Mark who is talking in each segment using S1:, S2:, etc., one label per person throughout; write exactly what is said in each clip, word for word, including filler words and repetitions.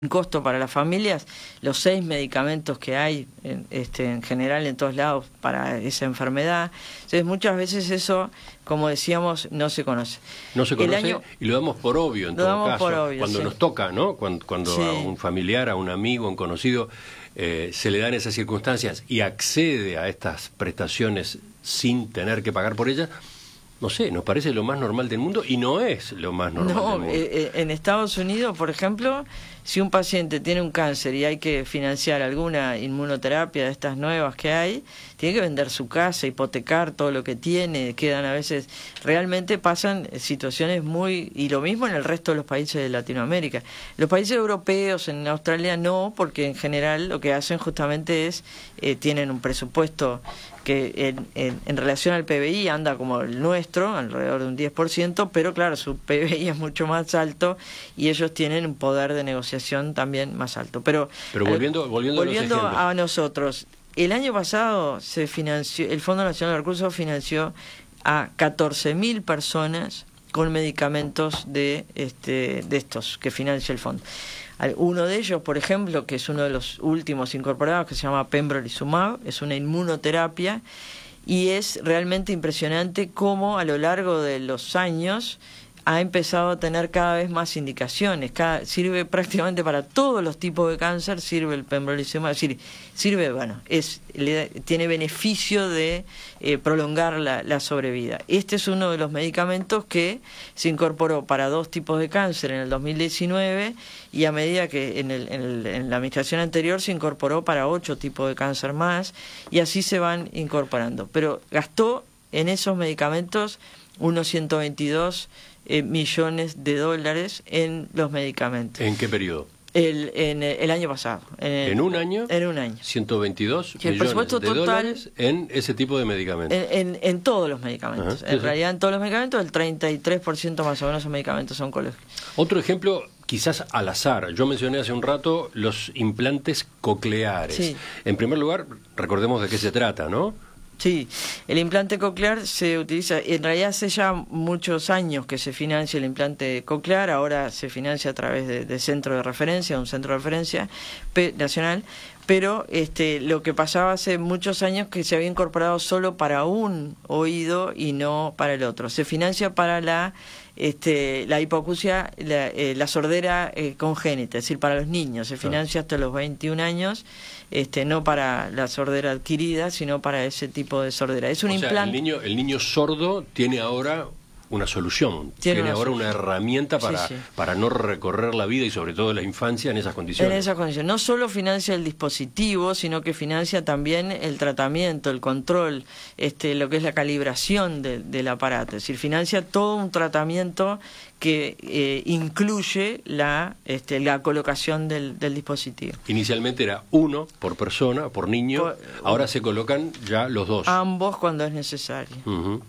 S1: costo para las familias, los seis medicamentos que hay en, este, en general en todos lados para esa enfermedad. Entonces muchas veces eso, como decíamos, no se conoce.
S2: No se conoce
S1: año,
S2: y lo damos por obvio en
S1: lo
S2: todo caso.
S1: Por obvio,
S2: cuando
S1: sí.
S2: nos toca, ¿no? Cuando, cuando
S1: sí.
S2: a un familiar, a un amigo, a un conocido, eh, se le dan esas circunstancias y accede a estas prestaciones sin tener que pagar por ellas. No sé, nos parece lo más normal del mundo y no es lo más normal
S1: no,
S2: del mundo.
S1: Eh, en Estados Unidos, por ejemplo, si un paciente tiene un cáncer y hay que financiar alguna inmunoterapia de estas nuevas que hay, tiene que vender su casa, hipotecar todo lo que tiene, quedan a veces, realmente pasan situaciones muy, y lo mismo en el resto de los países de Latinoamérica. Los países europeos, en Australia no, porque en general lo que hacen justamente es, eh, tienen un presupuesto que en, en, en relación al P B I anda como el nuestro, alrededor de un diez por ciento, pero claro, su P B I es mucho más alto y ellos tienen un poder de negociación también más alto. Pero,
S2: pero volviendo, volviendo,
S1: volviendo
S2: a, los
S1: a nosotros, el año pasado se financió, el Fondo Nacional de Recursos financió a catorce mil personas con medicamentos de, este, de estos que financia el fondo. Uno de ellos, por ejemplo, que es uno de los últimos incorporados, que se llama pembrolizumab, es una inmunoterapia y es realmente impresionante cómo a lo largo de los años ha empezado a tener cada vez más indicaciones. Cada, sirve prácticamente para todos los tipos de cáncer, sirve el pembrolizumab, sirve, sirve bueno, es, le, tiene beneficio de eh, prolongar la, la sobrevida. Este es uno de los medicamentos que se incorporó para dos tipos de cáncer en el dos mil diecinueve y a medida que en, el, en, el, en la administración anterior se incorporó para ocho tipos de cáncer más y así se van incorporando. Pero gastó en esos medicamentos unos ciento veintidós Eh, millones de dólares en los medicamentos.
S2: ¿En qué periodo?
S1: El, en el año pasado. En, el,
S2: ¿En un año?
S1: En un año.
S2: ciento veintidós
S1: el
S2: millones de
S1: total,
S2: dólares en ese tipo de medicamentos.
S1: En, en, en todos los medicamentos.
S2: Ajá,
S1: en
S2: sí,
S1: realidad,
S2: sí.
S1: en todos los medicamentos, el treinta y tres por ciento más o menos son medicamentos oncológicos.
S2: Otro ejemplo, quizás al azar. Yo mencioné hace un rato los implantes cocleares.
S1: Sí.
S2: En primer lugar, recordemos de qué se trata, ¿no?
S1: Sí, el implante coclear se utiliza, en realidad hace ya muchos años que se financia el implante coclear, ahora se financia a través de, de centro de referencia, un centro de referencia pe, nacional, pero este, lo que pasaba hace muchos años que se había incorporado solo para un oído y no para el otro. Se financia para la este, la hipoacusia, la, eh, la sordera eh, congénita, es decir, para los niños, se financia hasta los veintiún años, este, no para la sordera adquirida, sino para ese tipo de sordera. Es un
S2: o sea,
S1: implante.
S2: El niño, el niño sordo tiene ahora una solución, tiene,
S1: tiene una
S2: ahora
S1: solución.
S2: una herramienta para,
S1: sí, sí.
S2: para no recorrer la vida y sobre todo la infancia en esas condiciones.
S1: En esas condiciones. No solo financia el dispositivo, sino que financia también el tratamiento, el control, este, lo que es la calibración de, del aparato. Es decir, financia todo un tratamiento que eh, incluye la, este, la colocación del, del dispositivo.
S2: Inicialmente era uno por persona, por niño, por, ahora se colocan ya los dos.
S1: Ambos cuando es necesario.
S2: Uh-huh.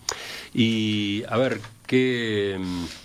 S2: Y, a ver, ¿qué...?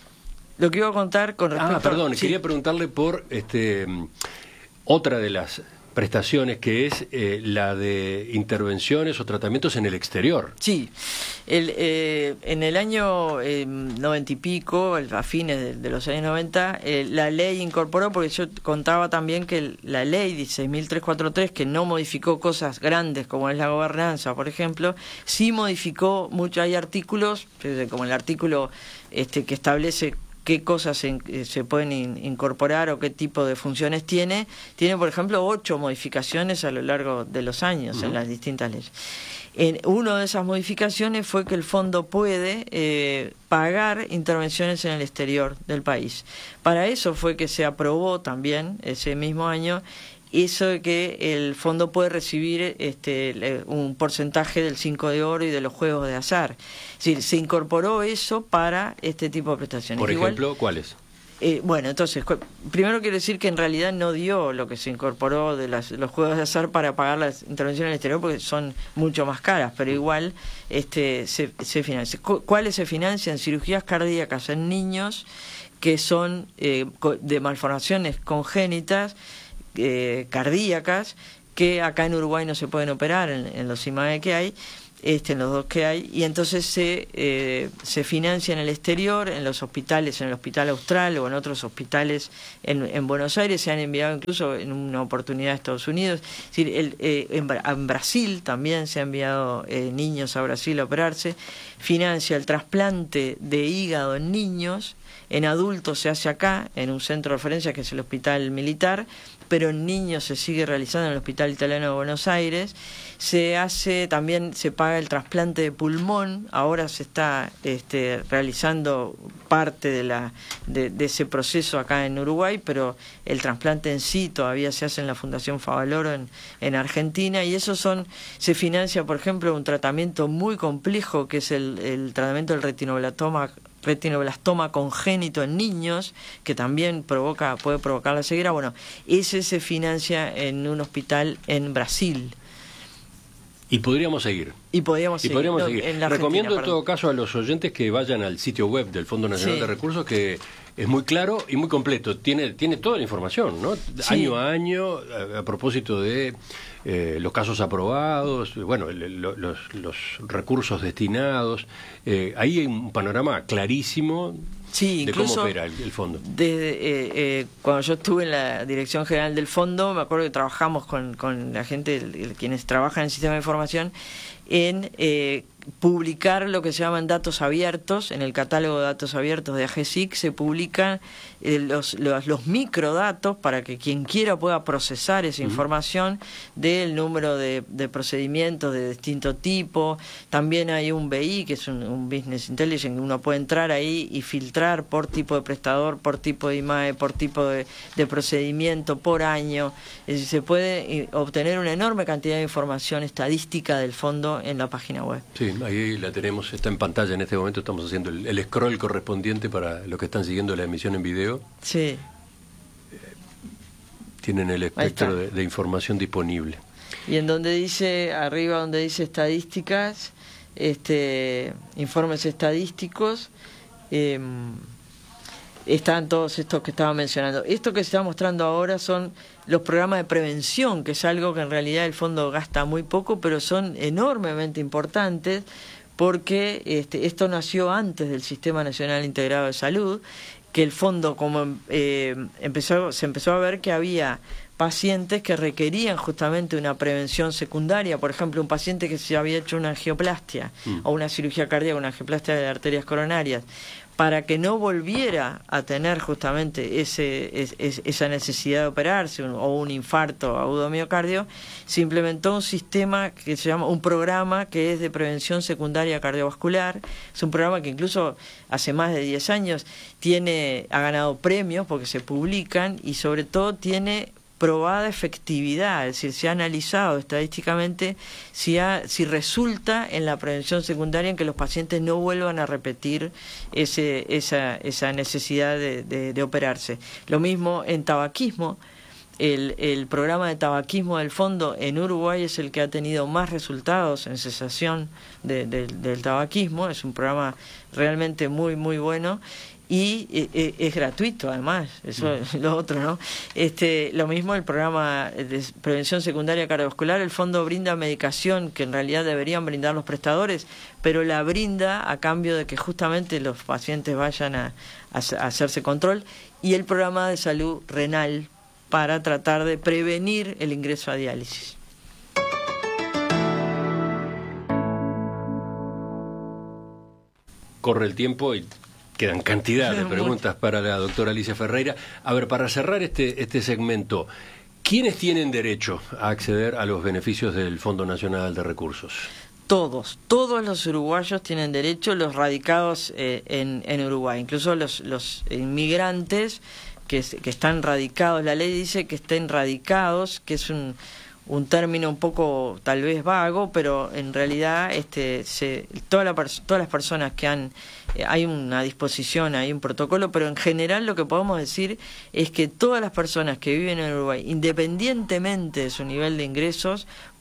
S1: Lo que iba a contar con respecto...
S2: Ah, perdón,
S1: a... sí.
S2: quería preguntarle por este otra de las prestaciones, que es eh, la de intervenciones o tratamientos en el exterior.
S1: Sí, el, eh, en el año eh, noventa y pico, a fines de, de los años noventa, eh, la ley incorporó, porque yo contaba también que la ley dieciséis mil trescientos cuarenta y tres, que no modificó cosas grandes como es la gobernanza, por ejemplo, sí modificó mucho, hay artículos, como el artículo este que establece qué cosas se, se pueden in, incorporar o qué tipo de funciones tiene. Tiene, por ejemplo, ocho modificaciones a lo largo de los años uh-huh. en las distintas leyes. En una de esas modificaciones fue que el fondo puede eh, pagar intervenciones en el exterior del país. Para eso fue que se aprobó también ese mismo año eso de que el fondo puede recibir este un porcentaje del cinco de oro y de los juegos de azar. Es decir, se incorporó eso para este tipo de prestaciones.
S2: Por
S1: Igual,
S2: ejemplo, ¿cuáles?
S1: Eh, bueno, entonces, primero quiero decir que en realidad no dio lo que se incorporó de las, los juegos de azar para pagar las intervenciones en el exterior, porque son mucho más caras, pero igual este se, se financia. ¿Cuáles se financian? Cirugías cardíacas en niños que son eh, de malformaciones congénitas, Eh, cardíacas, que acá en Uruguay no se pueden operar en, en los I M A E que hay, este, en los dos que hay, y entonces se, eh, se financia en el exterior, en los hospitales, en el Hospital Austral o en otros hospitales en, en Buenos Aires, se han enviado incluso en una oportunidad a Estados Unidos. Es decir, el, eh, en, en Brasil también se han enviado eh, niños a Brasil a operarse. Financia el trasplante de hígado en niños, en adultos se hace acá, en un centro de referencia que es el Hospital Militar, pero en niños se sigue realizando en el Hospital Italiano de Buenos Aires. Se hace, también se paga el trasplante de pulmón, ahora se está este, realizando parte de, la, de, de ese proceso acá en Uruguay, pero el trasplante en sí todavía se hace en la Fundación Favaloro en, en Argentina, y eso son, se financia, por ejemplo, un tratamiento muy complejo que es el, el tratamiento del retinoblastoma retinoblastoma congénito en niños, que también provoca puede provocar la ceguera. Bueno, ese se financia en un hospital en Brasil.
S2: Y podríamos seguir.
S1: Y podríamos
S2: y
S1: seguir.
S2: Podríamos
S1: No,
S2: seguir.
S1: en la
S2: Recomiendo
S1: Argentina,
S2: en todo caso a los oyentes que vayan al sitio web del Fondo Nacional
S1: sí.
S2: de Recursos, que es muy claro y muy completo. Tiene tiene toda la información, ¿no? Sí. Año a año, a, a propósito de eh, los casos aprobados, bueno, el, lo, los, los recursos destinados. Eh, ahí hay un panorama clarísimo.
S1: Sí,
S2: de
S1: incluso
S2: cómo opera el, el fondo.
S1: Desde, eh, eh, cuando yo estuve en la Dirección General del Fondo, me acuerdo que trabajamos con, con la gente, el, el, quienes trabajan en el sistema de información, en eh, publicar lo que se llaman datos abiertos. En el catálogo de datos abiertos de A G S I C se publican eh, los, los, los microdatos para que quien quiera pueda procesar esa uh-huh. información del número de, de procedimientos de distinto tipo. También hay un B I, que es un, un Business Intelligence, que uno puede entrar ahí y filtrar por tipo de prestador, por tipo de I M A E, por tipo de, de procedimiento, por año. Es decir, se puede obtener una enorme cantidad de información estadística del fondo en la página web.
S2: Sí, ahí la tenemos, está en pantalla en este momento, estamos haciendo el, el scroll correspondiente para los que están siguiendo la emisión en video.
S1: Sí.
S2: Eh, tienen el espectro de, de información disponible.
S1: Y en donde dice, arriba donde dice estadísticas, este, informes estadísticos, eh, están todos estos que estaba mencionando. Esto que se está mostrando ahora son los programas de prevención, que es algo que en realidad el fondo gasta muy poco, pero son enormemente importantes, porque este, esto nació antes del Sistema Nacional Integrado de Salud, que el fondo, como eh, empezó, se empezó a ver que había pacientes que requerían justamente una prevención secundaria. Por ejemplo, un paciente que se había hecho una angioplastia mm. o una cirugía cardíaca, una angioplastia de arterias coronarias, para que no volviera a tener justamente ese, es, esa necesidad de operarse un, o un infarto agudo miocardio, se implementó un sistema que se llama, un programa que es de prevención secundaria cardiovascular. Es un programa que incluso hace más de diez años tiene, ha ganado premios porque se publican, y sobre todo tiene probada efectividad, es decir, se ha analizado estadísticamente si, ha, si resulta en la prevención secundaria en que los pacientes no vuelvan a repetir ese, esa, esa necesidad de, de, de operarse. Lo mismo en tabaquismo. El, el programa de tabaquismo del fondo en Uruguay es el que ha tenido más resultados en cesación de, de, del tabaquismo. Es un programa realmente muy, muy bueno. Y eh, es gratuito además, eso es lo otro, ¿no? Este, lo mismo el programa de prevención secundaria cardiovascular, el fondo brinda medicación que en realidad deberían brindar los prestadores, pero la brinda a cambio de que justamente los pacientes vayan a, a, a hacerse control, y el programa de salud renal para tratar de prevenir el ingreso a diálisis.
S2: Corre el tiempo y quedan cantidad de preguntas para la doctora Alicia Ferreira. A ver, para cerrar este, este segmento, ¿quiénes tienen derecho a acceder a los beneficios del Fondo Nacional de Recursos?
S1: Todos, todos los uruguayos tienen derecho, los radicados eh, en, en Uruguay, incluso los, los inmigrantes que, que están radicados. La ley dice que estén radicados, que es un... un término un poco tal vez vago, pero en realidad este se toda la todas las personas que han eh, hay una disposición, hay un protocolo, pero en general lo que podemos decir es que todas las personas que viven en Uruguay, independientemente de su nivel de ingresos,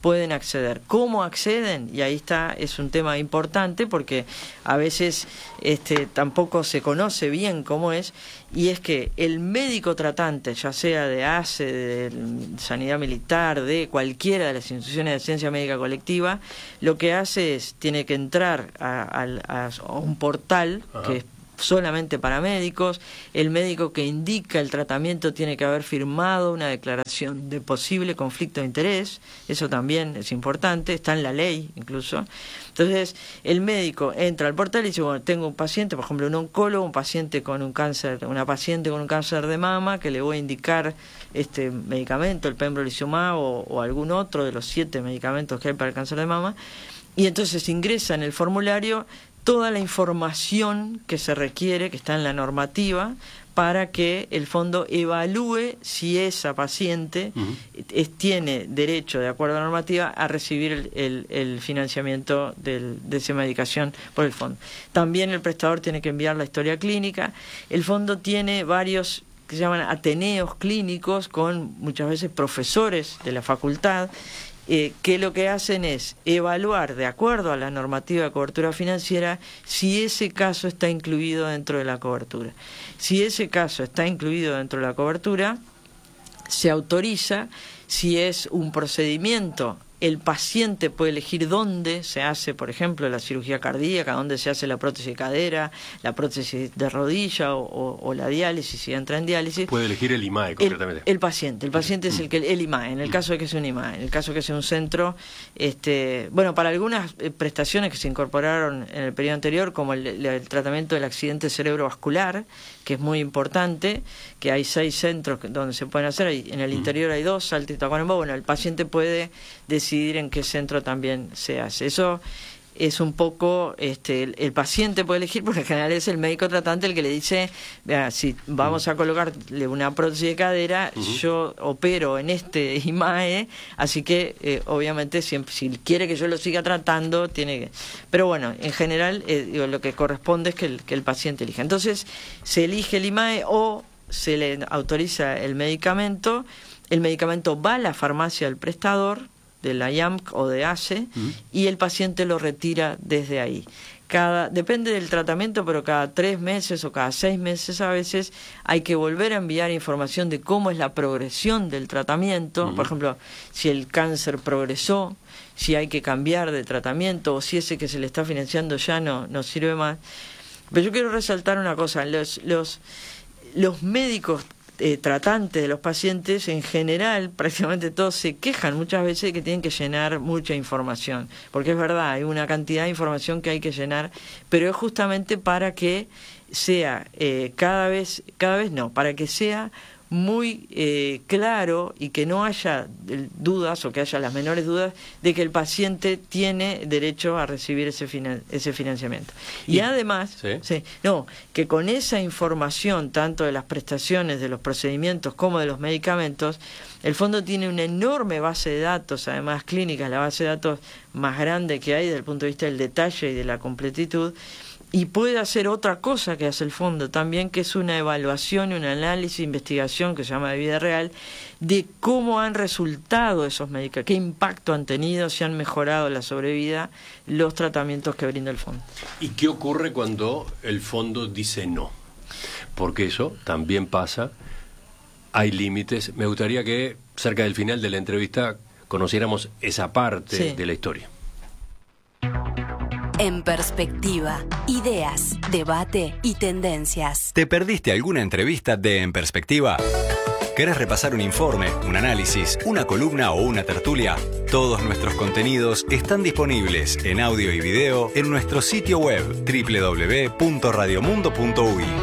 S1: pueden acceder. ¿Cómo acceden? Y ahí está, es un tema importante porque a veces este, tampoco se conoce bien cómo es, y es que el médico tratante, ya sea de A C E, de Sanidad Militar, de cualquiera de las instituciones de ciencia médica colectiva, lo que hace es, tiene que entrar a, a, a un portal Ajá. que es solamente para médicos. El médico que indica el tratamiento tiene que haber firmado una declaración de posible conflicto de interés, eso también es importante, está en la ley incluso. Entonces el médico entra al portal y dice, bueno, tengo un paciente, por ejemplo un oncólogo, un paciente con un cáncer, una paciente con un cáncer de mama, que le voy a indicar este medicamento, el pembrolizumab o, o algún otro de los siete medicamentos que hay para el cáncer de mama, y entonces ingresa en el formulario toda la información que se requiere, que está en la normativa, para que el fondo evalúe si esa paciente uh-huh. es, tiene derecho, de acuerdo a la normativa, a recibir el, el, el financiamiento del, de esa medicación por el fondo. También el prestador tiene que enviar la historia clínica. El fondo tiene varios que se llaman ateneos clínicos con muchas veces profesores de la facultad, Eh, que lo que hacen es evaluar, de acuerdo a la normativa de cobertura financiera, si ese caso está incluido dentro de la cobertura. Si ese caso está incluido dentro de la cobertura, se autoriza. Si es un procedimiento, el paciente puede elegir dónde se hace, por ejemplo, la cirugía cardíaca, dónde se hace la prótesis de cadera, la prótesis de rodilla o, o, o la diálisis, si entra en diálisis.
S2: Puede elegir el I M A E concretamente.
S1: El, el paciente, el paciente es el que el I M A E, en el caso de que sea un I M A E, en el caso de que sea un centro, este, bueno, para algunas prestaciones que se incorporaron en el periodo anterior, como el, el, el tratamiento del accidente cerebrovascular, que es muy importante, que hay seis centros donde se pueden hacer, en el interior hay dos, Salta y Tacuarembó. Bueno, el paciente puede decidir en qué centro también se hace. Eso es un poco, este, el, el paciente puede elegir, porque en general es el médico tratante el que le dice, vea, si vamos a colocarle una prótesis de cadera, uh-huh. yo opero en este I M A E, así que eh, obviamente siempre, si quiere que yo lo siga tratando, tiene que... Pero bueno, en general eh, digo, lo que corresponde es que el, que el paciente elija. Entonces, se elige el I M A E o se le autoriza el medicamento, el medicamento va a la farmacia del prestador, de la I A M C o de A C E, uh-huh. y el paciente lo retira desde ahí. Cada, depende del tratamiento, pero cada tres meses o cada seis meses a veces hay que volver a enviar información de cómo es la progresión del tratamiento. Uh-huh. Por ejemplo, si el cáncer progresó, si hay que cambiar de tratamiento o si ese que se le está financiando ya no, no sirve más. Pero yo quiero resaltar una cosa, los, los, los médicos Eh, tratantes de los pacientes en general, prácticamente todos se quejan muchas veces de que tienen que llenar mucha información, porque es verdad, hay una cantidad de información que hay que llenar, pero es justamente para que sea eh, cada vez, cada vez no, para que sea muy eh, claro y que no haya dudas o que haya las menores dudas de que el paciente tiene derecho a recibir ese finan ese financiamiento. Y, y además, ¿sí? Sí, no, que con esa información, tanto de las prestaciones, de los procedimientos como de los medicamentos, el fondo tiene una enorme base de datos, además clínicas, la base de datos más grande que hay desde el punto de vista del detalle y de la completitud, y puede hacer otra cosa que hace el fondo también, que es una evaluación, un análisis, investigación que se llama de vida real, de cómo han resultado esos medicamentos, qué impacto han tenido, si han mejorado la sobrevida, los tratamientos que brinda el fondo.
S2: ¿Y qué ocurre cuando el fondo dice no? Porque eso también pasa, hay límites. Me gustaría que cerca del final de la entrevista conociéramos esa parte sí. de la historia.
S3: En Perspectiva, ideas, debate y tendencias.
S4: ¿Te perdiste alguna entrevista de En Perspectiva? ¿Querés repasar un informe, un análisis, una columna o una tertulia? Todos nuestros contenidos están disponibles en audio y video en nuestro sitio web doble u doble u doble u punto radiomundo punto u y.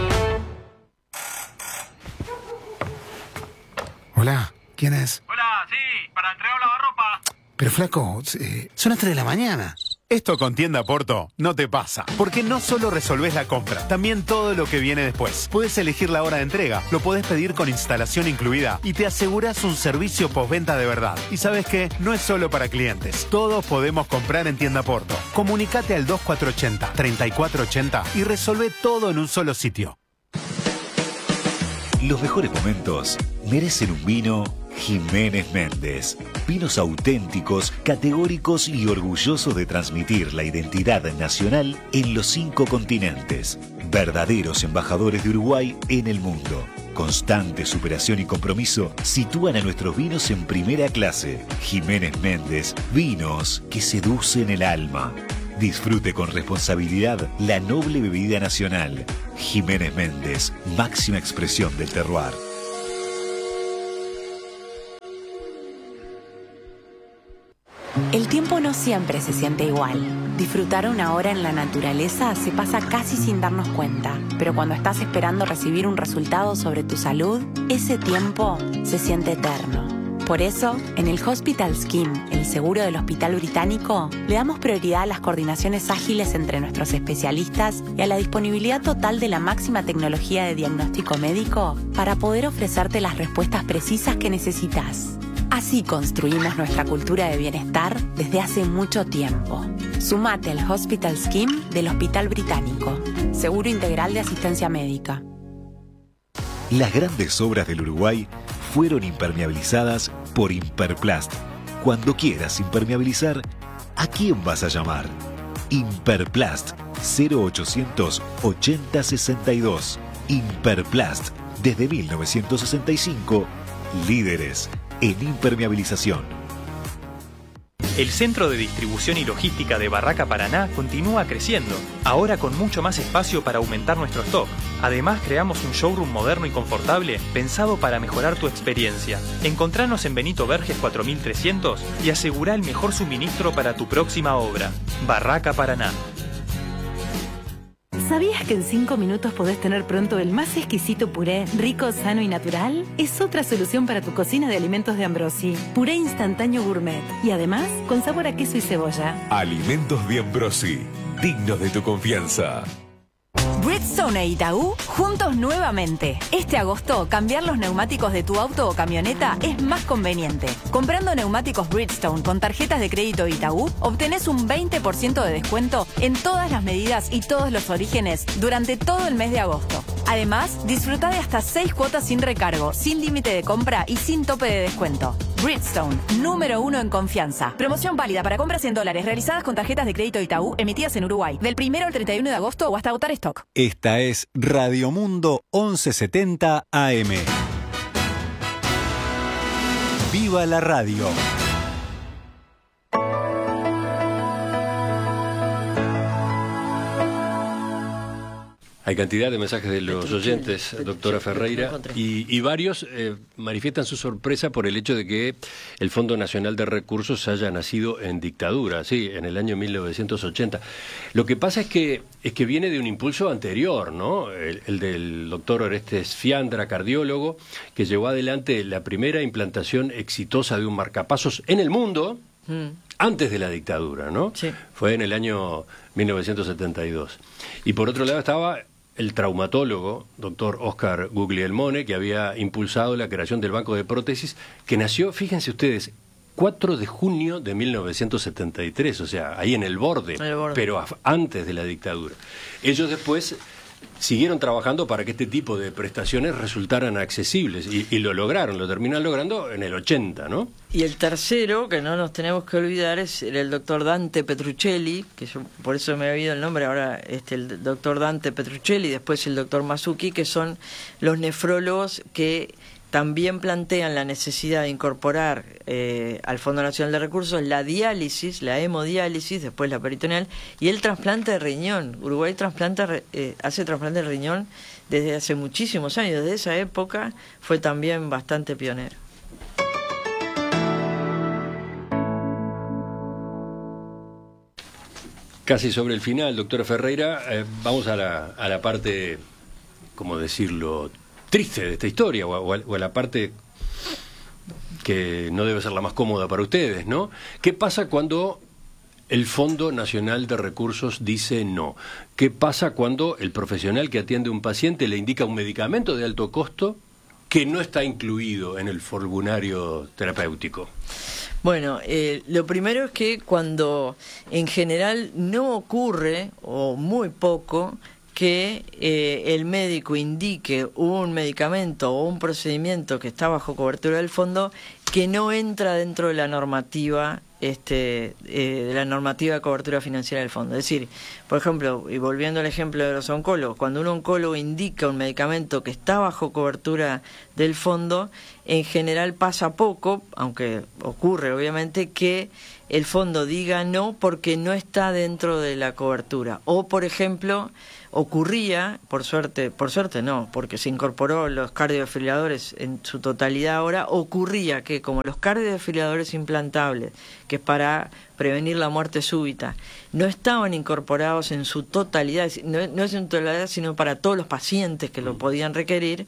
S5: Hola, ¿quién es?
S6: Hola, sí, para entregar lavarropa.
S5: Pero flaco, eh, son las tres de la mañana.
S7: Esto con Tienda Porto no te pasa, porque no solo resolvés la compra, también todo lo que viene después. Puedes elegir la hora de entrega, lo podés pedir con instalación incluida y te aseguras un servicio postventa de verdad. Y ¿sabes qué? No es solo para clientes, todos podemos comprar en Tienda Porto. Comunicate al dos cuatro ocho cero, tres cuatro ocho cero y resolvé todo en un solo sitio.
S8: Los mejores momentos merecen un vino Jiménez Méndez. Vinos auténticos, categóricos y orgullosos de transmitir la identidad nacional en los cinco continentes. Verdaderos embajadores de Uruguay en el mundo. Constante superación y compromiso sitúan a nuestros vinos en primera clase. Jiménez Méndez, vinos que seducen el alma. Disfrute con responsabilidad la noble bebida nacional. Jiménez Méndez, máxima expresión del terroir.
S3: El tiempo no siempre se siente igual. Disfrutar una hora en la naturaleza se pasa casi sin darnos cuenta, pero cuando estás esperando recibir un resultado sobre tu salud, ese tiempo se siente eterno. Por eso, en el Hospital Scheme, el seguro del Hospital Británico, le damos prioridad a las coordinaciones ágiles entre nuestros especialistas y a la disponibilidad total de la máxima tecnología de diagnóstico médico para poder ofrecerte las respuestas precisas que necesitas. Así construimos nuestra cultura de bienestar desde hace mucho tiempo. Sumate al Hospital Scheme del Hospital Británico. Seguro integral de asistencia médica.
S8: Las grandes obras del Uruguay fueron impermeabilizadas por Imperplast. Cuando quieras impermeabilizar, ¿a quién vas a llamar? Imperplast cero ochocientos ochenta sesenta y dos. Imperplast, desde mil novecientos sesenta y cinco, líderes en impermeabilización.
S9: El Centro de Distribución y Logística de Barraca Paraná continúa creciendo, ahora con mucho más espacio para aumentar nuestro stock. Además, creamos un showroom moderno y confortable pensado para mejorar tu experiencia. Encontranos en Benito Verges cuatro mil trescientos y asegura el mejor suministro para tu próxima obra. Barraca Paraná.
S10: ¿Sabías que en cinco minutos podés tener pronto el más exquisito puré, rico, sano y natural? Es otra solución para tu cocina de alimentos de Ambrosi. Puré instantáneo gourmet. Y además, con sabor a queso y cebolla.
S11: Alimentos de Ambrosi. Dignos de tu confianza.
S12: Bridgestone e Itaú, juntos nuevamente. Este agosto, cambiar los neumáticos de tu auto o camioneta es más conveniente. Comprando neumáticos Bridgestone con tarjetas de crédito Itaú, obtenés un veinte por ciento de descuento en todas las medidas y todos los orígenes durante todo el mes de agosto. Además, disfruta de hasta seis cuotas sin recargo, sin límite de compra y sin tope de descuento. Bridgestone, número uno en confianza. Promoción válida para compras en dólares realizadas con tarjetas de crédito Itaú emitidas en Uruguay, del primero al treinta y uno de agosto o hasta agotar stock.
S4: Esta es Radio Mundo once setenta A M. ¡Viva la radio!
S2: Hay cantidad de mensajes de los oyentes, doctora Ferreira, y, y varios eh, manifiestan su sorpresa por el hecho de que el Fondo Nacional de Recursos haya nacido en dictadura, sí, en el año mil novecientos ochenta. Lo que pasa es que es que viene de un impulso anterior, ¿no? El, el del doctor Orestes Fiandra, cardiólogo, que llevó adelante la primera implantación exitosa de un marcapasos en el mundo mm. antes de la dictadura, ¿no? Sí. Fue en el año mil novecientos setenta y dos. Y por otro lado estaba el traumatólogo, doctor Oscar Guglielmone, que había impulsado la creación del Banco de Prótesis, que nació, fíjense ustedes, cuatro de junio de mil novecientos setenta y tres, o sea, ahí en el borde, el borde. pero a, antes de la dictadura. Ellos después siguieron trabajando para que este tipo de prestaciones resultaran accesibles y, y lo lograron, lo terminan logrando en el ochenta, ¿no?
S1: Y el tercero, que no nos tenemos que olvidar, es el doctor Dante Petruccelli, que yo por eso me había ido el nombre, ahora este, el doctor Dante Petruccelli, después el doctor Masucci, que son los nefrólogos que también plantean la necesidad de incorporar eh, al Fondo Nacional de Recursos la diálisis, la hemodiálisis, después la peritoneal, y el trasplante de riñón. Uruguay trasplanta, eh, hace trasplante de riñón desde hace muchísimos años. Desde esa época fue también bastante pionero.
S2: Casi sobre el final, doctora Ferreira, eh, vamos a la, a la parte, ¿cómo decirlo?, triste de esta historia, o a, o a la parte que no debe ser la más cómoda para ustedes, ¿no? ¿Qué pasa cuando el Fondo Nacional de Recursos dice no? ¿Qué pasa cuando el profesional que atiende a un paciente le indica un medicamento de alto costo que no está incluido en el formulario terapéutico?
S1: Bueno, eh, lo primero es que cuando en general no ocurre, o muy poco, que eh, el médico indique un medicamento o un procedimiento que está bajo cobertura del fondo, que no entra dentro de la normativa este eh, de la normativa de cobertura financiera del fondo. Es decir, por ejemplo, y volviendo al ejemplo de los oncólogos, cuando un oncólogo indica un medicamento que está bajo cobertura del fondo, en general pasa poco, aunque ocurre obviamente, que el fondo diga no porque no está dentro de la cobertura. O, por ejemplo, ocurría, por suerte, por suerte no, porque se incorporó los cardiodefibriladores en su totalidad ahora, ocurría que como los cardiodefibriladores implantables, que es para prevenir la muerte súbita, no estaban incorporados en su totalidad, no, no es en totalidad, sino para todos los pacientes que lo podían requerir,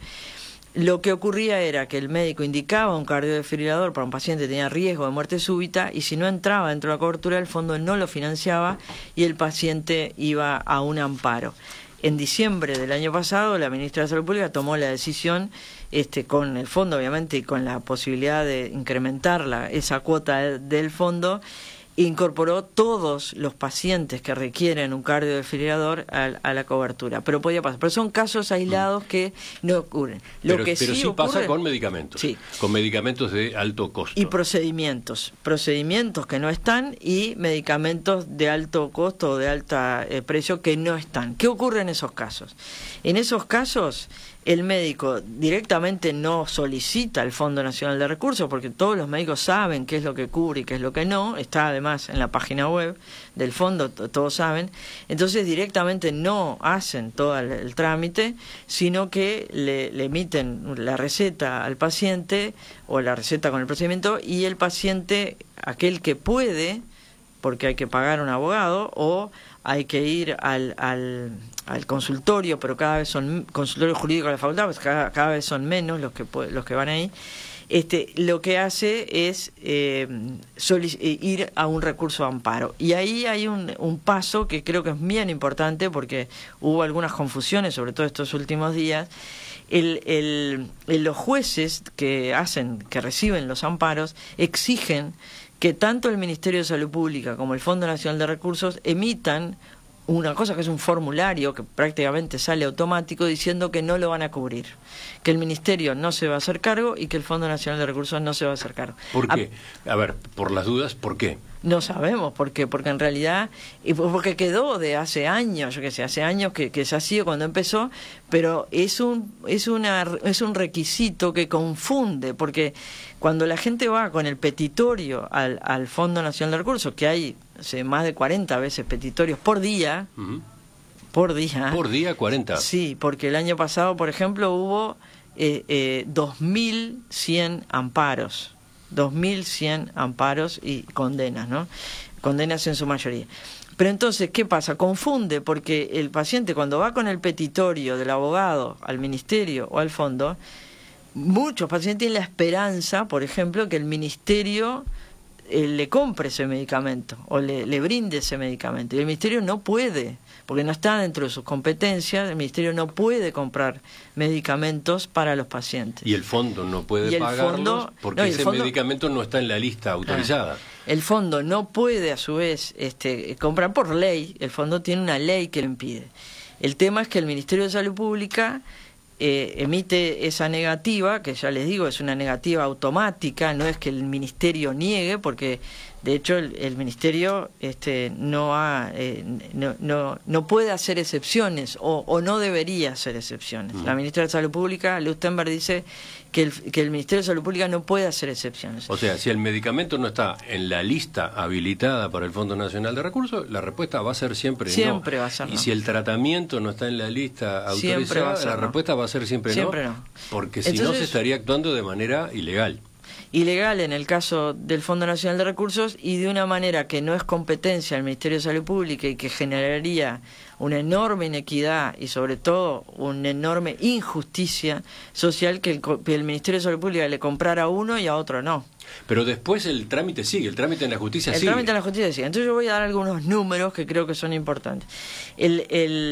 S1: lo que ocurría era que el médico indicaba un cardiodefibrilador para un paciente que tenía riesgo de muerte súbita y si no entraba dentro de la cobertura del fondo no lo financiaba y el paciente iba a un amparo. En diciembre del año pasado la ministra de Salud Pública tomó la decisión, este, con el fondo obviamente y con la posibilidad de incrementar la, esa cuota de, del fondo, incorporó todos los pacientes que requieren un cardiodefibrilador a, a la cobertura, pero podía pasar. Pero son casos aislados que no ocurren. Lo
S2: pero
S1: que
S2: pero
S1: sí,
S2: sí
S1: ocurre,
S2: pasa con medicamentos,
S1: sí,
S2: con medicamentos de alto costo.
S1: Y procedimientos, procedimientos que no están y medicamentos de alto costo o de alto eh, precio que no están. ¿Qué ocurre en esos casos? En esos casos el médico directamente no solicita el Fondo Nacional de Recursos porque todos los médicos saben qué es lo que cubre y qué es lo que no, está además en la página web del fondo, todos saben, entonces directamente no hacen todo el, el trámite, sino que le, le emiten la receta al paciente o la receta con el procedimiento y el paciente, aquel que puede, porque hay que pagar un abogado o hay que ir al, al, al consultorio, pero cada vez son consultorio jurídico de la facultad, pues cada, cada vez son menos los que los que van ahí. Este, lo que hace es eh, ir a un recurso de amparo. Y ahí hay un, un paso que creo que es bien importante porque hubo algunas confusiones, sobre todo estos últimos días. El, el, el, los jueces que hacen, que reciben los amparos, exigen que tanto el Ministerio de Salud Pública como el Fondo Nacional de Recursos emitan una cosa que es un formulario que prácticamente sale automático diciendo que no lo van a cubrir, que el Ministerio no se va a hacer cargo y que el Fondo Nacional de Recursos no se va a hacer cargo.
S2: ¿Por qué? A, a ver, por las dudas, ¿por qué?
S1: No sabemos por qué, porque en realidad, y porque quedó de hace años, yo qué sé, hace años que, que se hacía cuando empezó, pero es un es una es un requisito que confunde, porque cuando la gente va con el petitorio al, al Fondo Nacional de Recursos, que hay o sea, más de cuarenta veces petitorios por día, uh-huh. por día.
S2: Por día cuarenta.
S1: Sí, porque el año pasado, por ejemplo, hubo eh, eh, dos mil cien amparos. dos mil cien amparos y condenas, ¿no? Condenas en su mayoría. Pero entonces, ¿qué pasa? Confunde porque el paciente cuando va con el petitorio del abogado al ministerio o al fondo, muchos pacientes tienen la esperanza, por ejemplo, que el ministerio eh, le compre ese medicamento o le, le brinde ese medicamento. Y el ministerio no puede, porque no está dentro de sus competencias, el ministerio no puede comprar medicamentos para los pacientes.
S2: Y el fondo no puede pagarlos fondo, porque no, ese fondo, medicamento no está en la lista autorizada.
S1: Ah, el fondo no puede a su vez este, comprar por ley, el fondo tiene una ley que lo impide. El tema es que el Ministerio de Salud Pública eh, emite esa negativa, que ya les digo, es una negativa automática, no es que el ministerio niegue, porque de hecho el, el ministerio este, no, ha, eh, no, no, no puede hacer excepciones o, o no debería hacer excepciones. Uh-huh. La ministra de Salud Pública, Lustenberg, dice que el, que el Ministerio de Salud Pública no puede hacer excepciones.
S2: O sea, si el medicamento no está en la lista habilitada para el Fondo Nacional de Recursos, la respuesta va a ser siempre,
S1: siempre
S2: no.
S1: va a ser
S2: y
S1: no.
S2: si el tratamiento no está en la lista autorizada, a la no. respuesta va a ser siempre,
S1: siempre
S2: no.
S1: no.
S2: Porque si
S1: Entonces,
S2: no, se estaría actuando de manera ilegal.
S1: Ilegal en el caso del Fondo Nacional de Recursos y de una manera que no es competencia del Ministerio de Salud Pública y que generaría una enorme inequidad y sobre todo una enorme injusticia social que el, que el Ministerio de Salud Pública le comprara a uno y a otro no.
S2: Pero después el trámite sigue, el trámite en la justicia
S1: el
S2: sigue.
S1: El trámite en la justicia sigue. Entonces yo voy a dar algunos números que creo que son importantes. El... el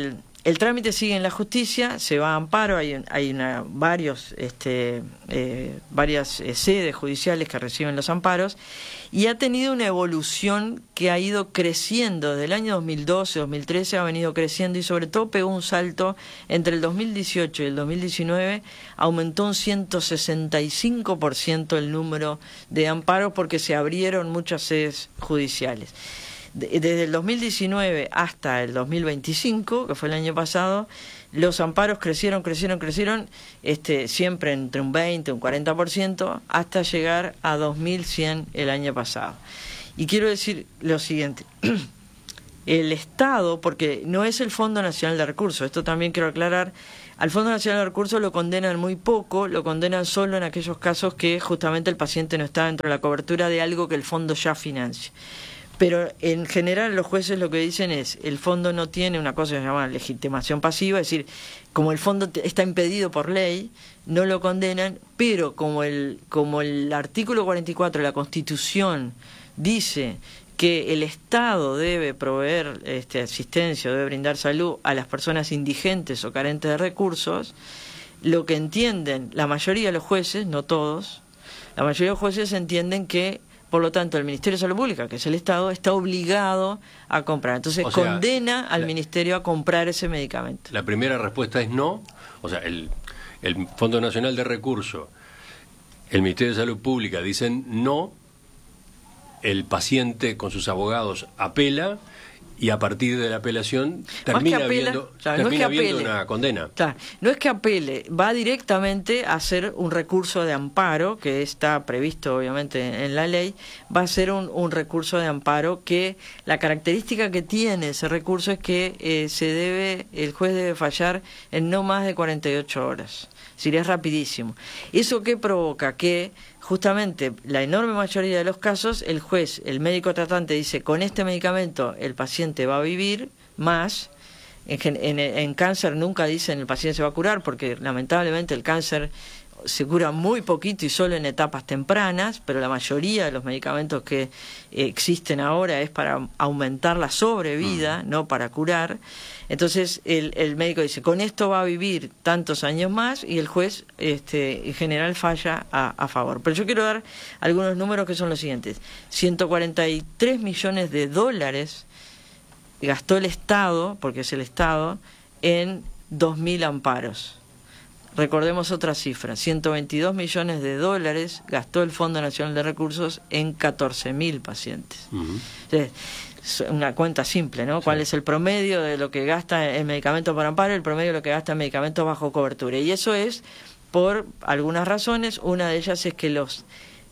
S1: el trámite sigue en la justicia, se va a amparo, hay, hay una, varios, este, eh, varias eh, sedes judiciales que reciben los amparos, y ha tenido una evolución que ha ido creciendo desde el año dos mil doce, dos mil trece, ha venido creciendo y sobre todo pegó un salto entre el dos mil dieciocho y el dos mil diecinueve, aumentó un ciento sesenta y cinco por ciento el número de amparos porque se abrieron muchas sedes judiciales. Desde el dos mil diecinueve hasta el dos mil veinticinco, que fue el año pasado, los amparos crecieron, crecieron, crecieron, este, siempre entre un veinte, un cuarenta por ciento, hasta llegar a dos mil cien el año pasado. Y quiero decir lo siguiente, el Estado, porque no es el Fondo Nacional de Recursos, esto también quiero aclarar, al Fondo Nacional de Recursos lo condenan muy poco, lo condenan solo en aquellos casos que justamente el paciente no está dentro de la cobertura de algo que el fondo ya financia. Pero en general los jueces lo que dicen es, el fondo no tiene una cosa que se llama legitimación pasiva, es decir, como el fondo está impedido por ley, no lo condenan, pero como el, como el artículo cuarenta y cuatro de la Constitución dice que el Estado debe proveer este, asistencia, debe brindar salud a las personas indigentes o carentes de recursos, lo que entienden la mayoría de los jueces, no todos, la mayoría de los jueces entienden que por lo tanto, el Ministerio de Salud Pública, que es el Estado, está obligado a comprar. Entonces, o sea, condena al la, Ministerio a comprar ese medicamento.
S2: La primera respuesta es no. O sea, el, el Fondo Nacional de Recursos, el Ministerio de Salud Pública dicen no, el paciente con sus abogados apela y a partir de la apelación termina apela, viendo, claro, termina no es que viendo una condena.
S1: Claro, no es que apele, va directamente a hacer un recurso de amparo, que está previsto obviamente en la ley, va a ser un, un recurso de amparo que la característica que tiene ese recurso es que eh, se debe, el juez debe fallar en no más de cuarenta y ocho horas. Es decir, es rapidísimo. ¿Eso qué provoca? Que justamente la enorme mayoría de los casos, el juez, el médico tratante dice, con este medicamento el paciente va a vivir más. En, en, en cáncer nunca dicen el paciente se va a curar, porque lamentablemente el cáncer se cura muy poquito y solo en etapas tempranas, pero la mayoría de los medicamentos que eh, existen ahora es para aumentar la sobrevida, mm. no para curar. Entonces el, el médico dice, con esto va a vivir tantos años más, y el juez este, en general falla a, a favor. Pero yo quiero dar algunos números que son los siguientes. ciento cuarenta y tres millones de dólares gastó el Estado, porque es el Estado, en dos mil amparos. Recordemos otra cifra, ciento veintidós millones de dólares gastó el Fondo Nacional de Recursos en catorce mil pacientes. Uh-huh. Entonces, es una cuenta simple, ¿no? Sí. ¿Cuál es el promedio de lo que gasta en medicamentos para amparo y el promedio de lo que gasta en medicamentos bajo cobertura? Y eso es por algunas razones. Una de ellas es que los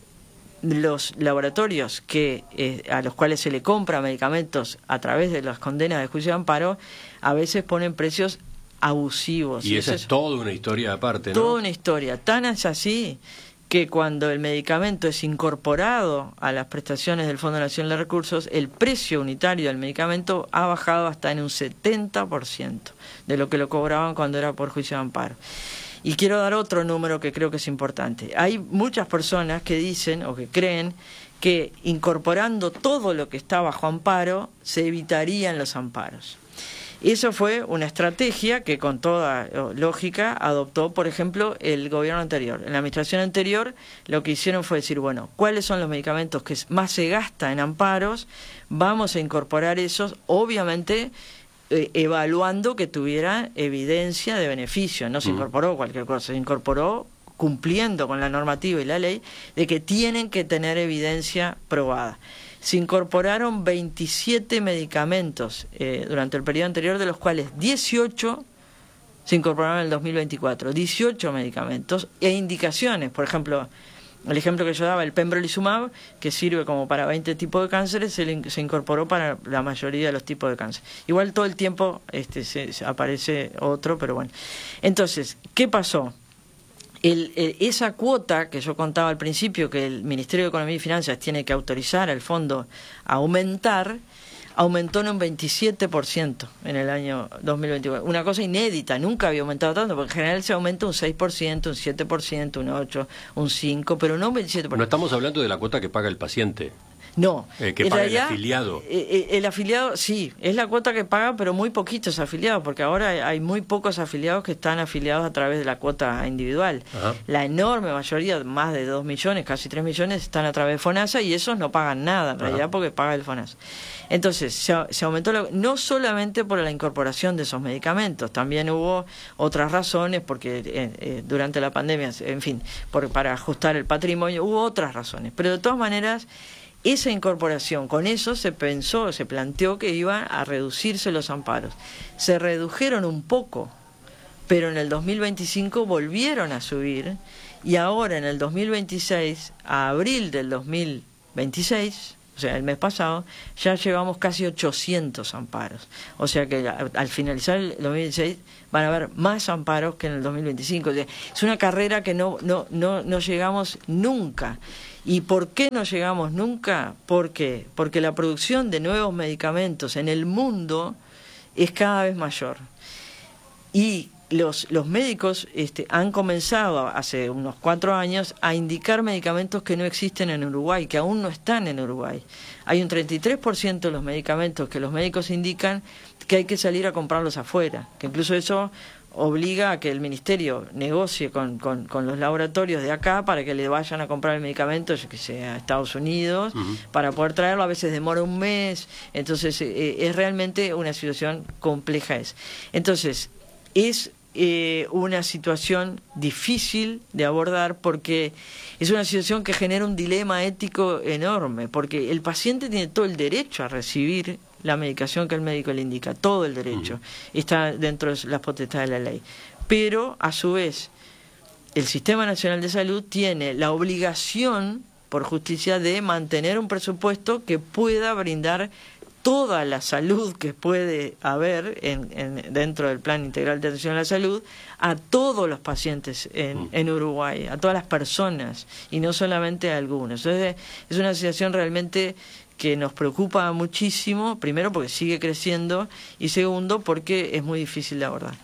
S1: los laboratorios que eh, a los cuales se le compra medicamentos a través de las condenas de juicio de amparo a veces ponen precios abusivos.
S2: Y esa es, es toda una historia aparte, ¿no?
S1: Toda una historia. Tan es así que cuando el medicamento es incorporado a las prestaciones del Fondo Nacional de Recursos, el precio unitario del medicamento ha bajado hasta en un setenta por ciento de lo que lo cobraban cuando era por juicio de amparo. Y quiero dar otro número que creo que es importante. Hay muchas personas que dicen o que creen que incorporando todo lo que está bajo amparo se evitarían los amparos. Eso fue una estrategia que con toda lógica adoptó, por ejemplo, el gobierno anterior. En la administración anterior lo que hicieron fue decir, bueno, ¿cuáles son los medicamentos que más se gasta en amparos? Vamos a incorporar esos, obviamente eh, evaluando que tuviera evidencia de beneficio. No se uh-huh. incorporó cualquier cosa, se incorporó cumpliendo con la normativa y la ley de que tienen que tener evidencia probada. Se incorporaron veintisiete medicamentos eh, durante el periodo anterior, de los cuales dieciocho se incorporaron en el dos mil veinticuatro. dieciocho medicamentos e indicaciones. Por ejemplo, el ejemplo que yo daba, el pembrolizumab, que sirve como para veinte tipos de cánceres, se, le, se incorporó para la mayoría de los tipos de cáncer. Igual todo el tiempo este, se, se aparece otro, pero bueno. Entonces, ¿qué pasó? El, el, esa cuota que yo contaba al principio, que el Ministerio de Economía y Finanzas tiene que autorizar al fondo a aumentar, aumentó en un veintisiete por ciento en el año dos mil veinticuatro. Una cosa inédita, nunca había aumentado tanto, porque en general se aumenta un seis por ciento, un siete por ciento, un ocho por ciento, un cinco por ciento, pero no un veintisiete por ciento.
S2: No estamos hablando de la cuota que paga el paciente.
S1: No.
S2: Eh, que
S1: en
S2: paga
S1: realidad,
S2: el afiliado.
S1: Eh, el afiliado, sí, es la cuota que paga, pero muy poquitos afiliados, porque ahora hay muy pocos afiliados que están afiliados a través de la cuota individual.
S2: Ajá.
S1: La enorme mayoría, más de dos millones, casi tres millones, están a través de FONASA y esos no pagan nada, en
S2: Ajá.
S1: realidad, porque paga el FONASA. Entonces, se, se aumentó, la, no solamente por la incorporación de esos medicamentos, también hubo otras razones, porque eh, eh, durante la pandemia, en fin, por, para ajustar el patrimonio, hubo otras razones. Pero de todas maneras, esa incorporación, con eso se pensó, se planteó que iban a reducirse los amparos. Se redujeron un poco, pero en el dos mil veinticinco volvieron a subir, y ahora en el dos mil veintiséis, a abril del dos mil veintiséis, o sea, el mes pasado, ya llevamos casi ochocientos amparos. O sea que al finalizar el dos mil dieciséis van a haber más amparos que en el dos mil veinticinco. O sea, es una carrera que no, no, no, no llegamos nunca. ¿Y por qué no llegamos nunca? ¿Por qué? Porque la producción de nuevos medicamentos en el mundo es cada vez mayor. Y los, los médicos este, han comenzado hace unos cuatro años a indicar medicamentos que no existen en Uruguay, que aún no están en Uruguay. Hay un treinta y tres por ciento de los medicamentos que los médicos indican que hay que salir a comprarlos afuera, que incluso eso obliga a que el ministerio negocie con, con, con los laboratorios de acá para que le vayan a comprar el medicamento, yo que sé, a Estados Unidos, uh-huh. para poder traerlo. A veces demora un mes, entonces eh, es realmente una situación compleja. Es. Entonces, es eh, una situación difícil de abordar porque es una situación que genera un dilema ético enorme, porque el paciente tiene todo el derecho a recibir la medicación que el médico le indica, todo el derecho, uh-huh. está dentro de las potestades de la ley. Pero, a su vez, el Sistema Nacional de Salud tiene la obligación, por justicia, de mantener un presupuesto que pueda brindar toda la salud que puede haber en, en, dentro del Plan Integral de Atención a la Salud a todos los pacientes en, en Uruguay, a todas las personas, y no solamente a algunos. Entonces, es una situación realmente que nos preocupa muchísimo, primero porque sigue creciendo y segundo porque es muy difícil de abordar.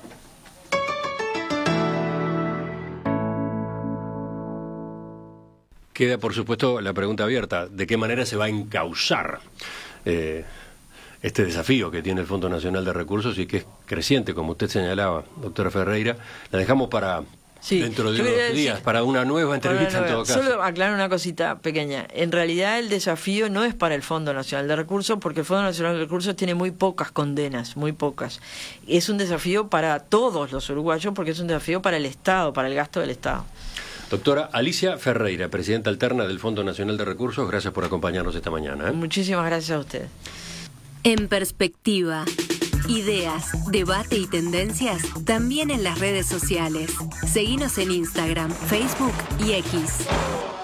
S2: Queda, por supuesto, la pregunta abierta: ¿de qué manera se va a encauzar eh, este desafío que tiene el Fondo Nacional de Recursos y que es creciente, como usted señalaba, doctora Ferreira? La dejamos para sí, dentro de unos días, decir, para una nueva entrevista una nueva, en todo caso.
S1: Solo aclarar una cosita pequeña. En realidad el desafío no es para el Fondo Nacional de Recursos, porque el Fondo Nacional de Recursos tiene muy pocas condenas, muy pocas. Es un desafío para todos los uruguayos, porque es un desafío para el Estado, para el gasto del Estado.
S2: Doctora Alicia Ferreira, presidenta alterna del Fondo Nacional de Recursos, gracias por acompañarnos esta mañana. ¿eh?
S1: Muchísimas gracias a usted.
S13: En Perspectiva, ideas, debate y tendencias también en las redes sociales. Seguinos en Instagram, Facebook y X.